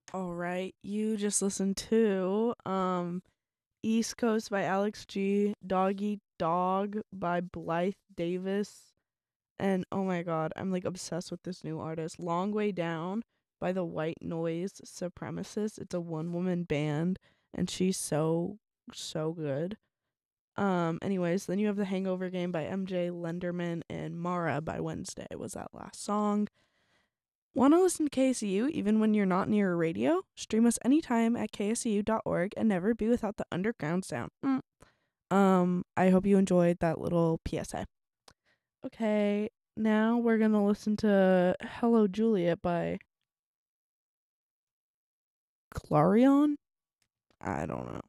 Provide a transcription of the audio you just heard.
All right, you just listened to East Coast by Alex G, Dog Eat Dog by Blythe Davis, and oh my god, I'm like obsessed with this new artist, Long Way Down by the White Noise Supremacists. It's a one-woman band and she's so good. Anyways, then you have The Hangover Game by MJ Lenderman and Mara by Wednesday was that last song. Want to listen to KSU even when you're not near a radio? Stream us anytime at ksu.org and never be without the underground sound. I hope you enjoyed that little PSA. Okay, now we're going to listen to Hello Juliet by Clarion? I don't know.